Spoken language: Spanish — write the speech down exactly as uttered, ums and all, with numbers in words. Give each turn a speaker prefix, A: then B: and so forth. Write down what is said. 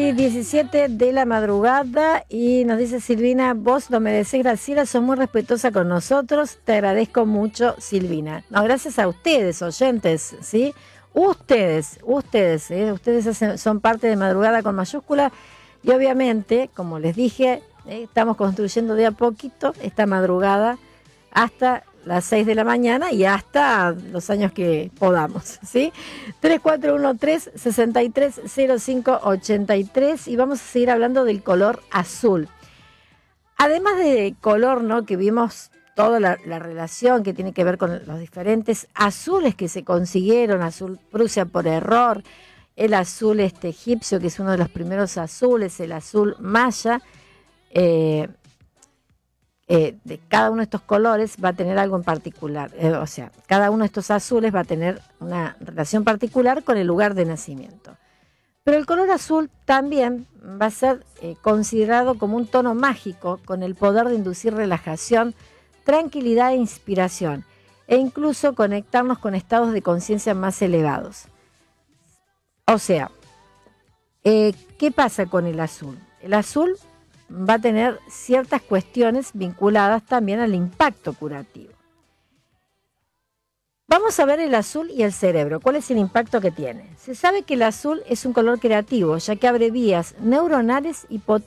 A: y diecisiete de la madrugada y nos dice Silvina, vos lo merecés, Graciela, sos muy respetuosa con nosotros, te agradezco mucho, Silvina. No, gracias a ustedes, oyentes, ¿sí? Ustedes, ustedes, ¿eh? Ustedes hacen, son parte de Madrugada con mayúscula y obviamente, como les dije, ¿eh? Estamos construyendo de a poquito esta madrugada hasta las seis de la mañana y hasta los años que podamos, ¿sí? tres cuatro uno tres, seis tres cero cinco ocho tres y vamos a seguir hablando del color azul. Además de color, ¿no? Que vimos toda la, la relación que tiene que ver con los diferentes azules que se consiguieron, azul Prusia por error, el azul este egipcio, que es uno de los primeros azules, el azul maya, eh, Eh, de cada uno de estos colores va a tener algo en particular, eh, o sea, cada uno de estos azules va a tener una relación particular con el lugar de nacimiento. Pero el color azul también va a ser eh, considerado como un tono mágico con el poder de inducir relajación, tranquilidad e inspiración, e incluso conectarnos con estados de conciencia más elevados. O sea, eh, ¿qué pasa con el azul? El azul va a tener ciertas cuestiones vinculadas también al impacto curativo. Vamos a ver el azul y el cerebro. ¿Cuál es el impacto que tiene? Se sabe que el azul es un color creativo, ya que abre vías neuronales y